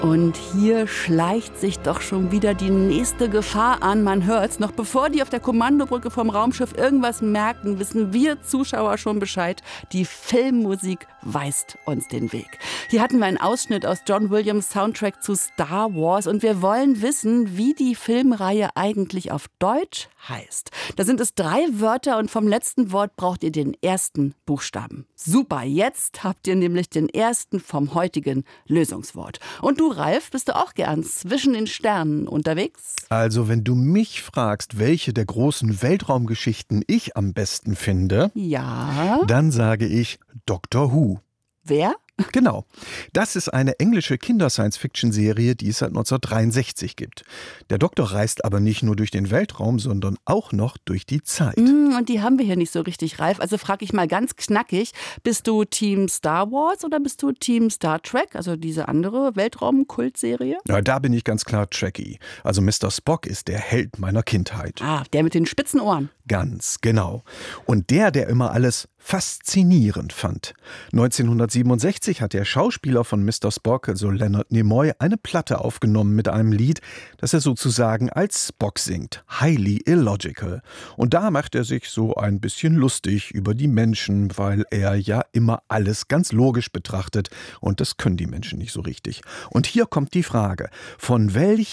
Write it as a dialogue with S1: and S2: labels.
S1: Und hier schleicht sich doch schon wieder die nächste Gefahr an. Man hört's. Noch bevor die auf der Kommandobrücke vom Raumschiff irgendwas merken, wissen wir Zuschauer schon Bescheid. Die Filmmusik weist uns den Weg. Hier hatten wir einen Ausschnitt aus John Williams' Soundtrack zu Star Wars und wir wollen wissen, wie die Filmreihe eigentlich auf Deutsch heißt. Da sind es 3 Wörter und vom letzten Wort braucht ihr den ersten Buchstaben. Super, jetzt habt ihr nämlich den ersten vom heutigen Lösungswort. Und du, Ralf, bist du auch gern zwischen den Sternen unterwegs?
S2: Also, wenn du mich fragst, welche der großen Weltraumgeschichten ich am besten finde,
S1: Ja.
S2: dann sage ich Doctor Who.
S1: Wer?
S2: Genau. Das ist eine englische Kinder-Science-Fiction-Serie, die es seit 1963 gibt. Der Doktor reist aber nicht nur durch den Weltraum, sondern auch noch durch die Zeit.
S1: Und die haben wir hier nicht so richtig, Ralf. Also frage ich mal ganz knackig, bist du Team Star Wars oder bist du Team Star Trek, also diese andere Weltraum-Kultserie?
S2: Ja, da bin ich ganz klar Trekkie. Also Mr. Spock ist der Held meiner Kindheit.
S1: Ah, der mit den spitzen Ohren.
S2: Ganz genau. Und der immer alles faszinierend fand. 1967 hat der Schauspieler von Mr. Spock, also Leonard Nimoy, eine Platte aufgenommen mit einem Lied, das er sozusagen als Spock singt. Highly Illogical. Und da macht er sich so ein bisschen lustig über die Menschen, weil er ja immer alles ganz logisch betrachtet. Und das können die Menschen nicht so richtig. Und hier kommt die Frage, von welchem